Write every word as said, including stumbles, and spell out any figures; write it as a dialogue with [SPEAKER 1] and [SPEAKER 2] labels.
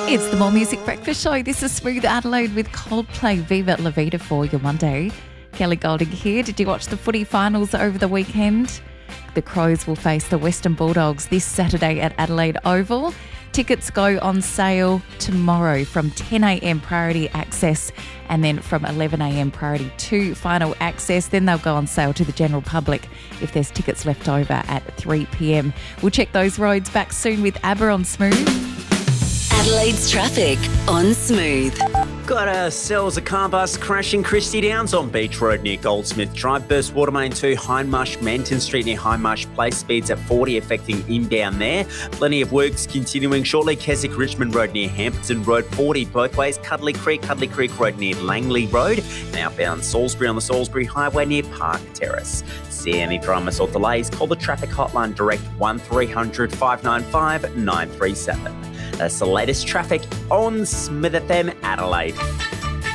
[SPEAKER 1] It's the More Music Breakfast Show. This is Smooth Adelaide with Coldplay, Viva La Vida for your Monday. Kelly Golding here. Did you watch the footy finals over the weekend? The Crows will face the Western Bulldogs this Saturday at Adelaide Oval. Tickets go on sale tomorrow from ten a.m. priority access and then from eleven a.m. priority two final access. Then they'll go on sale to the general public if there's tickets left over at three p.m. We'll check those roads back soon with ABBA on Smooth.
[SPEAKER 2] Adelaide's traffic on Smooth.
[SPEAKER 3] Got ourselves a car bus crashing Christie Downs on Beach Road near Goldsmith Drive. Burst water main to Hindmarsh Manton Street near Hindmarsh Place. Speeds at forty affecting inbound there. Plenty of works continuing shortly. Keswick Richmond Road near Hampton Road. forty both ways. Cuddly Creek, Cuddly Creek Road near Langley Road. And outbound Salisbury on the Salisbury Highway near Park Terrace. See any dramas or delays? Call the traffic hotline direct one three hundred five nine five nine three seven. That's the latest traffic on Smith F M Adelaide.